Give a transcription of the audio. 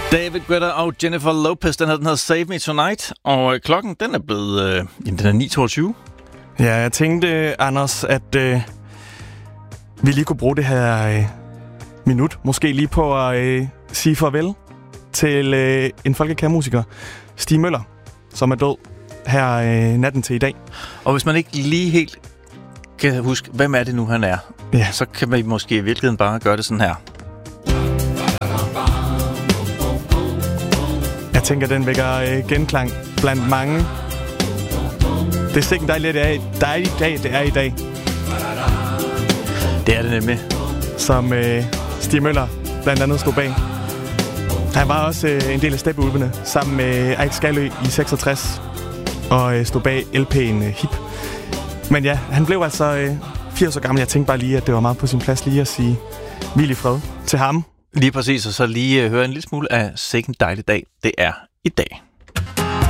David Guetta og Jennifer Lopez, den hedder Save Me Tonight, og klokken, den er blevet, den er 9:22. Ja, jeg tænkte, Anders, at vi lige kunne bruge det her minut, måske lige på at sige farvel til en folkekær musiker, Stig Møller, som er død her natten til i dag. Og hvis man ikke lige helt kan huske, hvem er det nu, han er, ja, så kan man måske i virkeligheden bare gøre det sådan her. Jeg tænker, den vækker genklang blandt mange. Det er sikkert dejligt, det er i dag. Det er det nemlig. Som Stig Møller blandt andet stod bag. Han var også en del af Steppeulvene sammen med Eik Skalø i 66 og stod bag LP'en Hip. Men ja, han blev altså 80 år gammel. Jeg tænkte bare lige, at det var meget på sin plads lige at sige hvil i fred til ham. Lige præcis, og så lige høre en lille smule af Sikke en dejlig dag. Det er i dag.